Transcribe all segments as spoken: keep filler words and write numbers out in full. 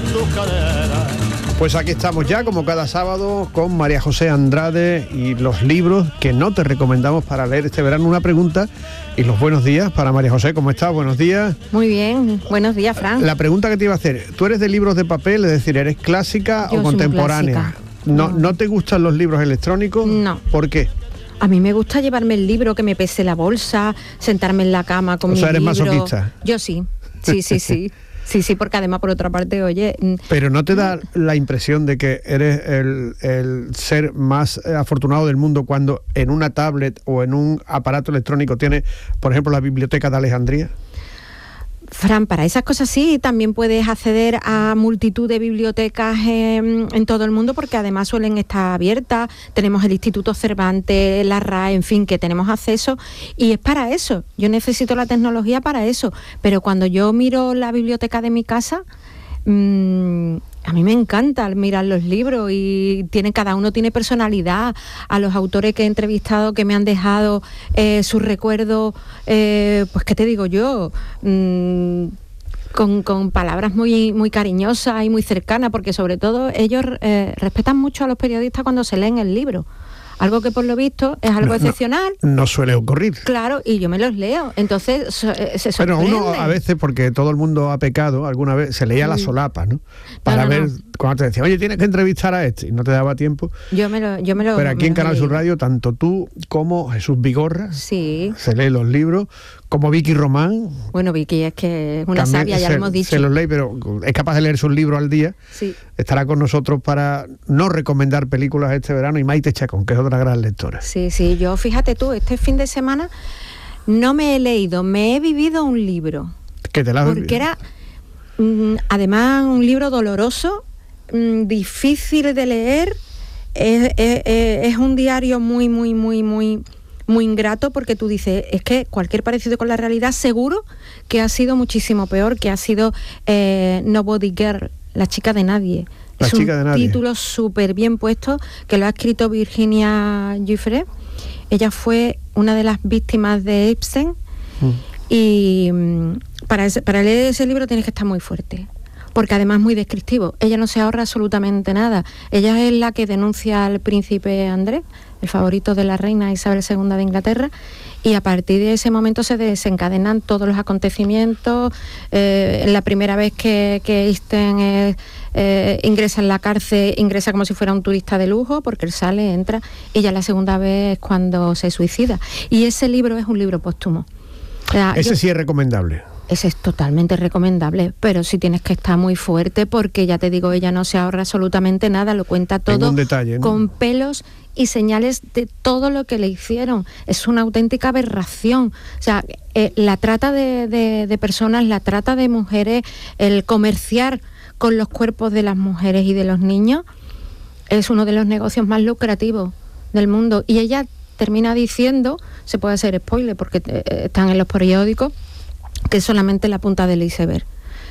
tus caderas. Pues aquí estamos ya, como cada sábado, con María José Andrade y los libros que no te recomendamos para leer este verano. Una pregunta y los buenos días para María José. ¿Cómo estás? Buenos días. Muy bien, buenos días, Fran. La pregunta que te iba a hacer, ¿tú eres de libros de papel, es decir, eres clásica Yo o contemporánea? clásica. ¿No, No. ¿No te gustan los libros electrónicos? No. ¿Por qué? A mí me gusta llevarme el libro, que me pese la bolsa, sentarme en la cama con O mi sea, eres libro. masoquista. Yo sí, sí, sí, sí. Sí, sí, porque además, por otra parte, oye... Pero ¿no te da la impresión de que eres el, el ser más afortunado del mundo cuando en una tablet o en un aparato electrónico tienes, por ejemplo, la Biblioteca de Alejandría? Fran, para esas cosas sí, también puedes acceder a multitud de bibliotecas en, en todo el mundo, porque además suelen estar abiertas. Tenemos el Instituto Cervantes, la R A E, en fin, que tenemos acceso, y es para eso. Yo necesito la tecnología para eso, pero cuando yo miro la biblioteca de mi casa, mmm, a mí me encanta mirar los libros, y tiene, cada uno tiene personalidad. A los autores que he entrevistado, que me han dejado eh, sus recuerdos, eh, pues qué te digo yo, mm, con, con palabras muy, muy cariñosas y muy cercanas, porque sobre todo ellos eh, respetan mucho a los periodistas cuando se leen el libro. Algo que por lo visto es algo no, excepcional. No, no suele ocurrir. Claro, y yo me los leo, entonces so, eh, se Pero sorprende. uno a veces, porque todo el mundo ha pecado, alguna vez se leía la solapa, ¿no? Para no, no, ver, no. cuando te decía, oye, tienes que entrevistar a este, y no te daba tiempo. Yo me lo, yo me lo. Pero aquí me en los Canal he Sur leído. Radio, tanto tú como Jesús Vigorra, Sí. se lee los libros, como Vicky Román. Bueno, Vicky es que es una también sabia, ya se, lo hemos dicho. Se los lee, pero es capaz de leerse un libro al día. Sí. Estará con nosotros para no recomendar películas este verano, y Maite Chacón, que es otra gran lectora. Sí, sí, yo fíjate tú, este fin de semana no me he leído, me he vivido un libro. Que te la has Porque vivido. era, mm, además, un libro doloroso, mm, difícil de leer, es, es, es un diario muy, muy, muy, muy... muy ingrato, porque tú dices, es que cualquier parecido con la realidad seguro que ha sido muchísimo peor, que ha sido eh, Nobody Girl, la chica de nadie. La es chica un de nadie. título súper bien puesto, que lo ha escrito Virginia Giuffre. Ella fue una de las víctimas de Epstein, mm. y mm, para, ese, para leer ese libro tienes que estar muy fuerte, porque además es muy descriptivo. Ella no se ahorra absolutamente nada. Ella es la que denuncia al príncipe Andrés, el favorito de la reina Isabel segunda de Inglaterra, y a partir de ese momento se desencadenan todos los acontecimientos. Eh, la primera vez que, que Einstein eh, eh, ingresa en la cárcel, ingresa como si fuera un turista de lujo, porque él sale, entra, y ya la segunda vez es cuando se suicida. Y ese libro es un libro póstumo. O sea, Ese yo, sí es recomendable. Ese es totalmente recomendable, pero sí tienes que estar muy fuerte, porque ya te digo, ella no se ahorra absolutamente nada, lo cuenta todo detalle, ¿no? Con pelos y señales de todo lo que le hicieron. Es una auténtica aberración. O sea, eh, la trata de, de, de personas, la trata de mujeres, el comerciar con los cuerpos de las mujeres y de los niños, es uno de los negocios más lucrativos del mundo. Y ella termina diciendo, se puede hacer spoiler porque eh, están en los periódicos, que es solamente la punta del iceberg,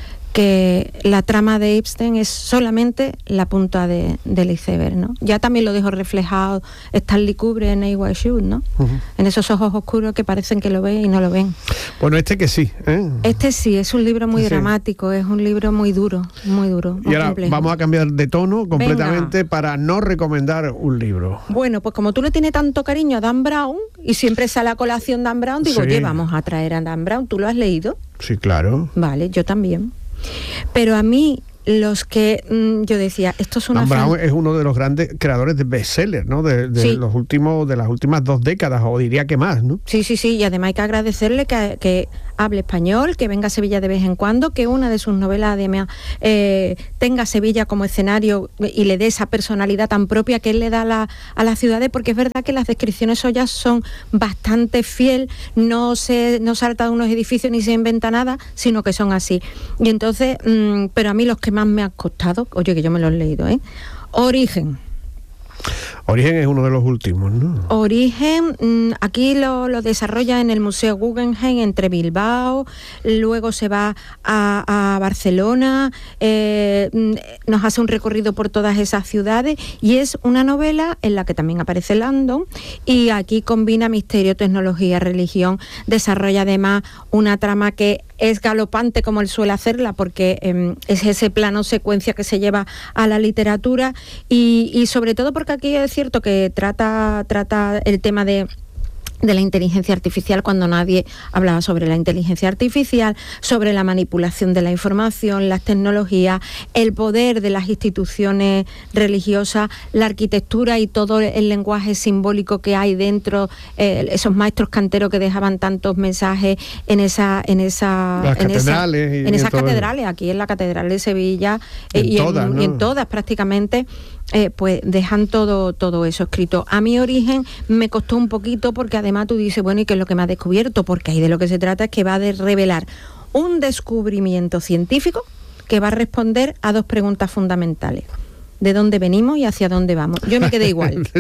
que la trama de Epstein es solamente la punta de, del iceberg, ¿no? Ya también lo dejó reflejado Stanley Kubrick en Eyes Wide Shut, ¿no? Uh-huh. En esos ojos oscuros que parecen que lo ven y no lo ven. Bueno, este que sí, ¿eh? Este sí, es un libro muy sí. dramático, es un libro muy duro, muy duro. Y ahora complejo. Vamos a cambiar de tono completamente. Venga. Para no recomendar un libro. Bueno, pues como tú le tienes tanto cariño a Dan Brown, y siempre sale a colación Dan Brown, digo, sí. oye, vamos a traer a Dan Brown. ¿Tú lo has leído? Sí, claro. Vale, yo también. Pero a mí, los que mmm, yo decía, esto es una... Dan Brown fan... es uno de los grandes creadores de bestsellers, ¿no? De, de sí. los últimos, de las últimas dos décadas, o diría que más, ¿no? Sí, sí, sí, y además hay que agradecerle que, que hable español, que venga a Sevilla de vez en cuando, que una de sus novelas además eh, tenga Sevilla como escenario y le dé esa personalidad tan propia que él le da a, la, a las ciudades, porque es verdad que las descripciones suyas son bastante fiel, no se no salta de unos edificios ni se inventa nada, sino que son así. Y entonces, mmm, pero a mí los que más me han costado, oye, que yo me los he leído, ¿eh? Origen. Origen es uno de los últimos, ¿no? Origen, mmm, aquí lo, lo desarrolla en el Museo Guggenheim, entre Bilbao, luego se va a, a Barcelona, eh, nos hace un recorrido por todas esas ciudades, y es una novela en la que también aparece Landon, y aquí combina misterio, tecnología, religión, desarrolla además una trama que es galopante como él suele hacerla, porque eh, es ese plano secuencia que se lleva a la literatura, y, y sobre todo porque aquí es cierto que trata, trata el tema de de la inteligencia artificial cuando nadie hablaba sobre la inteligencia artificial, sobre la manipulación de la información, las tecnologías, el poder de las instituciones religiosas, la arquitectura y todo el lenguaje simbólico que hay dentro, eh, esos maestros canteros que dejaban tantos mensajes en esa en esa las en catedrales, esa, en esas catedrales, aquí en la Catedral de Sevilla eh, en y, todas, en, ¿no? y en todas prácticamente. Eh, pues dejan todo todo eso escrito. A mi origen me costó un poquito, porque además tú dices, bueno, ¿y qué es lo que me ha descubierto? Porque ahí de lo que se trata es que va a de revelar un descubrimiento científico que va a responder a dos preguntas fundamentales: ¿de dónde venimos y hacia dónde vamos? Yo me quedé igual.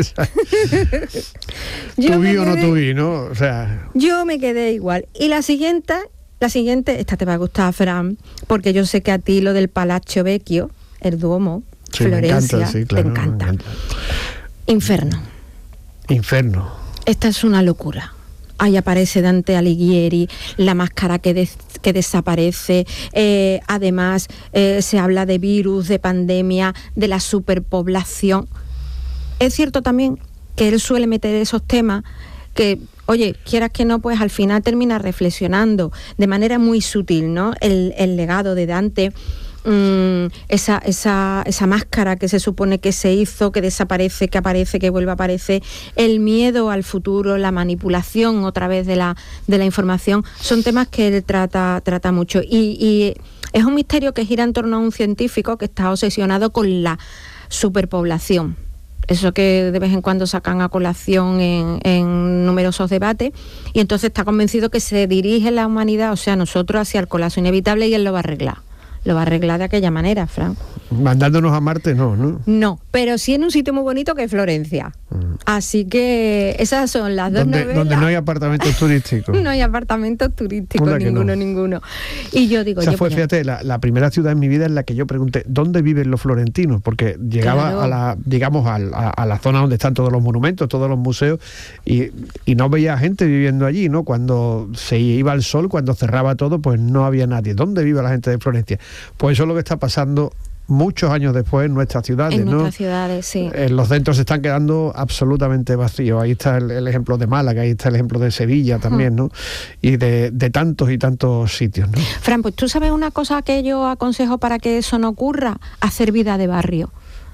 ¿Tú vi o no tú vi, no? O sea... Yo me quedé igual. Y la siguiente, la siguiente, esta te va a gustar, Fran, porque yo sé que a ti lo del Palazzo Vecchio, el Duomo, sí, Florencia, me encanta, sí, claro, te encanta. Me encanta. Inferno. Inferno. Esta es una locura. Ahí aparece Dante Alighieri, la máscara que, des, que desaparece, eh, además eh, se habla de virus, de pandemia, de la superpoblación. Es cierto también que él suele meter esos temas que, oye, quieras que no, pues al final termina reflexionando de manera muy sutil, ¿no? El, el legado de Dante. Mm, esa, esa, esa máscara que se supone que se hizo, que desaparece, que aparece, que vuelve a aparecer, el miedo al futuro, la manipulación otra vez de la, de la información, son temas que él trata, trata mucho. Y, y es un misterio que gira en torno a un científico que está obsesionado con la superpoblación. Eso que de vez en cuando sacan a colación en, en numerosos debates, y entonces está convencido que se dirige la humanidad, o sea, nosotros, hacia el colapso inevitable, y él lo va a arreglar. Lo va a arreglar de aquella manera, Fran. Mandándonos a Marte, no, ¿no? No, pero sí en un sitio muy bonito que es Florencia. Mm. Así que esas son las dos donde, novelas. Donde no hay apartamentos turísticos. No hay apartamentos turísticos, ninguno, no? ninguno. Y yo digo... Esa yo fue, pues, fíjate, la, la primera ciudad en mi vida en la que yo pregunté, ¿dónde viven los florentinos? Porque llegaba claro. a la, digamos, a, a, a la zona donde están todos los monumentos, todos los museos, y, y no veía gente viviendo allí, ¿no? Cuando se iba el sol, cuando cerraba todo, pues no había nadie. ¿Dónde vive la gente de Florencia? Pues eso es lo que está pasando muchos años después en nuestras ciudades, en ¿no? nuestras ciudades, sí. Eh, los centros se están quedando absolutamente vacíos. Ahí está el, el ejemplo de Málaga, ahí está el ejemplo de Sevilla también, ¿no? Y de, de tantos y tantos sitios, ¿no? Fran, pues tú sabes una cosa que yo aconsejo para que eso no ocurra: hacer vida de barrio.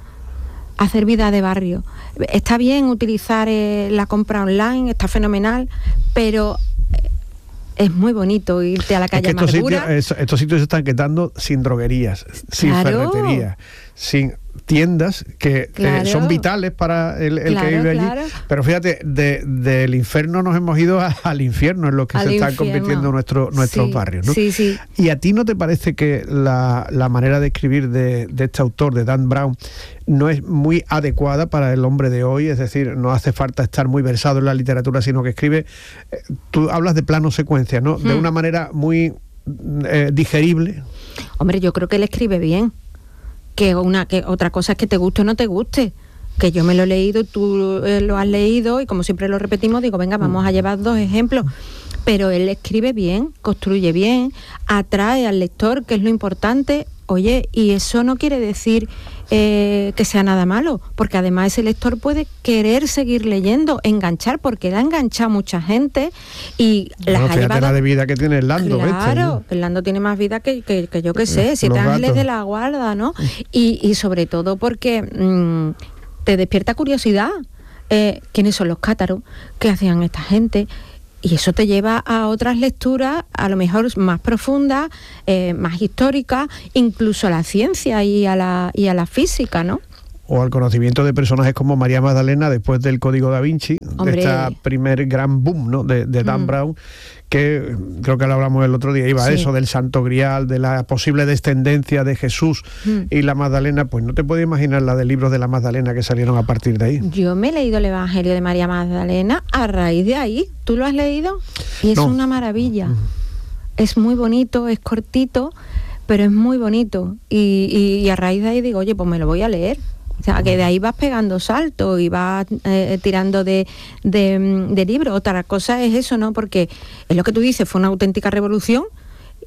Hacer vida de barrio. Está bien utilizar eh, la compra online, está fenomenal, pero... es muy bonito irte a la calle es que estos Amargura. Sitios, estos sitios se están quedando sin droguerías, sin claro. ferreterías, sin tiendas que claro. eh, son vitales para el, el claro, que vive allí. Claro. Pero fíjate, de, del infierno nos hemos ido a, al infierno, en lo que al se infierno. están convirtiendo nuestro, nuestros sí, barrios, ¿no? Sí, sí. ¿Y a ti no te parece que la, la manera de escribir de, de este autor, de Dan Brown, no es muy adecuada para el hombre de hoy? Es decir, no hace falta estar muy versado en la literatura, sino que escribe, eh, tú hablas de plano secuencia, ¿no? De hmm. una manera muy eh, digerible. Hombre, yo creo que él escribe bien. Que una que otra cosa es que te guste o no te guste. Que yo me lo he leído, tú eh, lo has leído, y como siempre lo repetimos, digo, venga, vamos a llevar dos ejemplos. Pero él escribe bien, construye bien, atrae al lector, que es lo importante. Oye, y eso no quiere decir eh, que sea nada malo, porque además ese lector puede querer seguir leyendo, enganchar, porque él ha enganchado a mucha gente y bueno, las ha llevado... la de vida que tiene el Lando. Claro, este, ¿no? El Lando tiene más vida que, que, que yo que sé, Siete Ángeles de la Guarda, ¿no? Y, y sobre todo porque mmm, te despierta curiosidad. Eh, ¿Quiénes son los cátaros? ¿Qué hacían esta gente? Y eso te lleva a otras lecturas, a lo mejor más profundas, eh, más históricas, incluso a la ciencia y a la, y a la física, ¿no? O al conocimiento de personajes como María Magdalena después del Código da Vinci, Hombre. de este primer gran boom, ¿no? de, de Dan mm. Brown, que creo que lo hablamos el otro día, iba sí. a eso, del Santo Grial, de la posible descendencia de Jesús mm. y la Magdalena. Pues no te puedes imaginar la de libros de la Magdalena que salieron a partir de ahí. Yo me he leído el Evangelio de María Magdalena a raíz de ahí. ¿Tú lo has leído? Y es no. una maravilla. Mm. Es muy bonito, es cortito, pero es muy bonito. Y, y, y a raíz de ahí digo, oye, pues me lo voy a leer. O sea, que de ahí vas pegando saltos y vas eh, tirando de, de, de libros. Otra cosa es eso, ¿no? Porque es lo que tú dices, fue una auténtica revolución.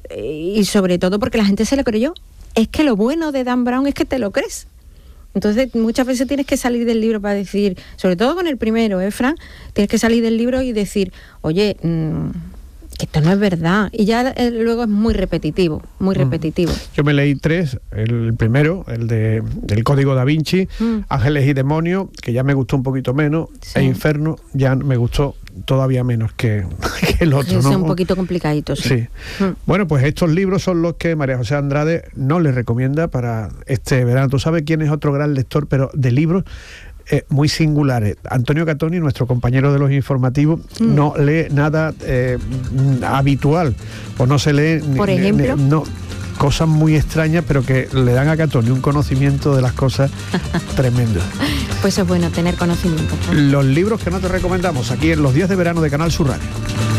y sobre todo porque la gente se lo creyó. Es que lo bueno de Dan Brown es que te lo crees. Entonces muchas veces tienes que salir del libro para decir, sobre todo con el primero, ¿eh, Fran? Tienes que salir del libro y decir, oye, mmm, que esto no es verdad. Y ya eh, luego es muy repetitivo, muy mm. repetitivo. Yo me leí tres, el primero, el de el Código Da Vinci, mm. Ángeles y Demonios, que ya me gustó un poquito menos, sí. e Inferno ya me gustó todavía menos que, que el otro, ¿no? Es un poquito complicadito, sí. sí. Mm. Bueno, pues estos libros son los que María José Andrade no les recomienda para este verano. ¿Tú sabes quién es otro gran lector, pero de libros? Eh, muy singulares? Antonio Catoni, nuestro compañero de los informativos, mm. no lee nada eh, habitual, o no se lee por ejemplo ni, no, cosas muy extrañas, pero que le dan a Catoni un conocimiento de las cosas tremendo. Pues es bueno tener conocimiento, ¿no? Los libros que no te recomendamos aquí en los días de verano de Canal Sur Radio.